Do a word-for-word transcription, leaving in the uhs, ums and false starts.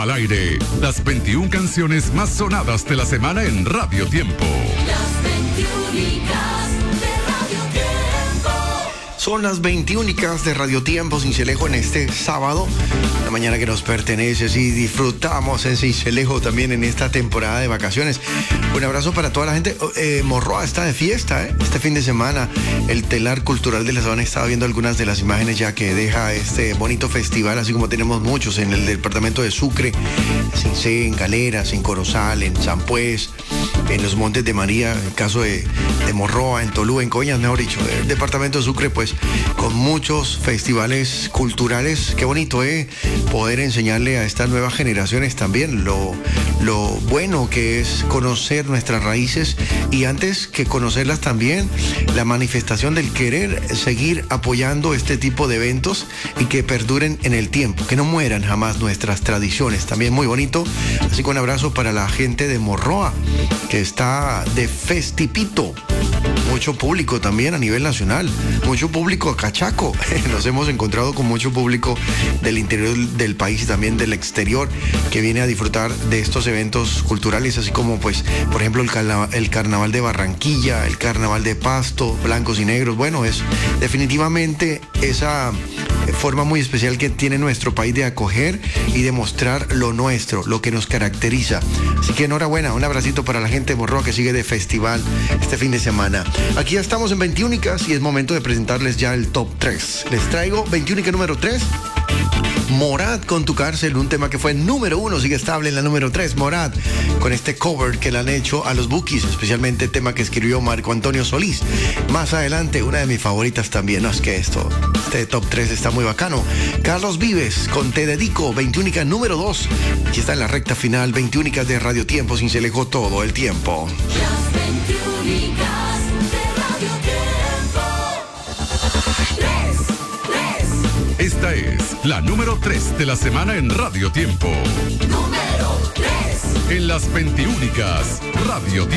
al aire las veintiuna canciones más sonadas de la semana en Radio Tiempo. Las veintiúnicas de Radio Tiempo. Son las veintiúnicas de Radio Tiempo Sincelejo en este sábado, la mañana que nos pertenece, y disfrutamos en Sincelejo también en esta temporada de vacaciones. Un abrazo para toda la gente. Eh, Morroa está de fiesta, ¿eh? Este fin de semana, el telar cultural de la zona. Estaba viendo algunas de las imágenes ya que deja este bonito festival, así como tenemos muchos en el departamento de Sucre, en Cincé, en Galeras, en Corozal, en Sampués, en los Montes de María, en el caso de, de Morroa, en Tolú, en Coñas, mejor dicho. El departamento de Sucre, pues, con muchos festivales culturales. Qué bonito, ¿eh? Poder enseñarle a estas nuevas generaciones también lo, lo bueno que es conocer nuestras raíces, y antes que conocerlas también, la manifestación del querer seguir apoyando este tipo de eventos y que perduren en el tiempo, que no mueran jamás nuestras tradiciones. También muy bonito. Así que un abrazo para la gente de Morroa, que está de festipito. Mucho público también a nivel nacional, mucho público cachaco. Nos hemos encontrado con mucho público del interior del país y también del exterior que viene a disfrutar de estos eventos culturales, así como, pues, por ejemplo, el, carna- el carnaval de Barranquilla, el carnaval de Pasto, blancos y negros. Bueno, es definitivamente esa forma muy especial que tiene nuestro país de acoger y de mostrar lo nuestro, lo que nos caracteriza. Así que enhorabuena, un abracito para la gente de Morroa que sigue de festival este fin de semana. Aquí ya estamos en veintiúnicas y es momento de presentarles ya el top tres. Les traigo veintiúnica número tres. Morat con Tu Cárcel, un tema que fue número uno, sigue estable en la número tres. Morat con este cover que le han hecho a los Bukis, especialmente el tema que escribió Marco Antonio Solís. Más adelante, una de mis favoritas también. No, es que esto, este top tres está muy bacano. Carlos Vives con Te Dedico, veintiúnica número dos. Aquí está en la recta final, veintiúnicas de Radio Tiempo Sincelejo todo el tiempo. Las veintiúnicas de Radio Tiempo. Tres, tres. Esta es la número tres de la semana en Radio Tiempo. Número tres. En las veintiúnicas, Radio Tiempo.